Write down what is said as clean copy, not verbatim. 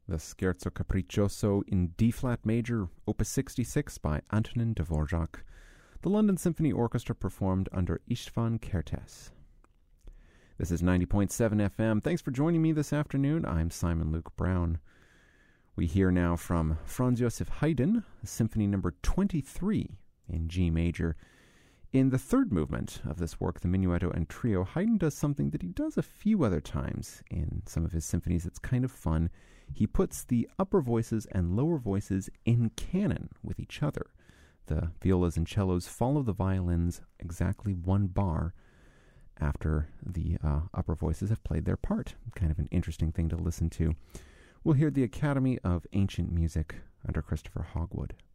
the Scherzo Capriccioso in D-flat major, Opus 66 by Antonin Dvorak. The London Symphony Orchestra performed under István Kertész. This is 90.7 FM. Thanks for joining me this afternoon. I'm Simon Luke Brown. We hear now from Franz Joseph Haydn, Symphony number 23 in G major. In the third movement of this work, the Minuetto and Trio, Haydn does something that he does a few other times in some of his symphonies. It's kind of fun. He puts the upper voices and lower voices in canon with each other. The violas and cellos follow the violins exactly one bar after the upper voices have played their part. Kind of an interesting thing to listen to. We'll hear the Academy of Ancient Music under Christopher Hogwood.